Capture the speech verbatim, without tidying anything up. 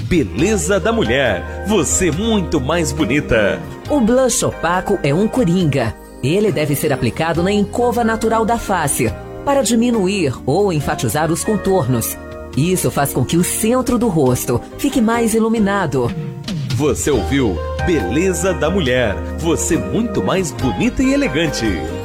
Beleza da Mulher. Você muito mais bonita. O blush opaco é um coringa. Ele deve ser aplicado na encova natural da face, para diminuir ou enfatizar os contornos. Isso faz com que o centro do rosto fique mais iluminado. Você ouviu Beleza da Mulher. Você muito mais bonita e elegante.